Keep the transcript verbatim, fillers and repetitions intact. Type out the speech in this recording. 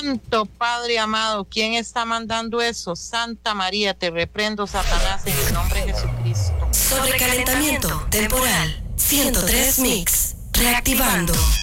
Santo Padre amado, ¿quién está mandando eso? Santa María, te reprendo, Satanás, en el nombre de Jesucristo. Sobrecalentamiento temporal. ciento tres Mix. Reactivando.